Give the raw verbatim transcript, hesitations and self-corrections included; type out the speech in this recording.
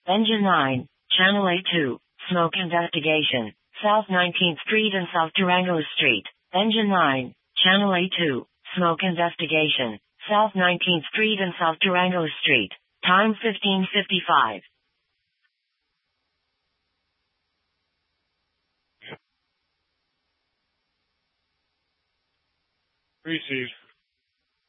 Engine nine, Channel A two, smoke investigation, South nineteenth Street and South Durango Street. Engine nine, Channel A two, smoke investigation, South nineteenth Street and South Durango Street. Time fifteen fifty-five. Receive.